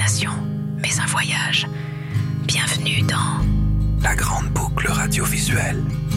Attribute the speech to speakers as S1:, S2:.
S1: destination, mais un voyage. Bienvenue dans
S2: la grande boucle radiovisuelle.